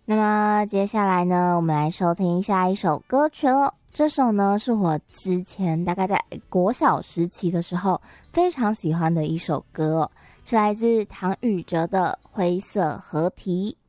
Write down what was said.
那么接下来呢，我们来收听下一首歌曲了。这首呢是我之前大概在国小时期的时候非常喜欢的一首歌哦，是来自唐禹哲的《灰色河堤》。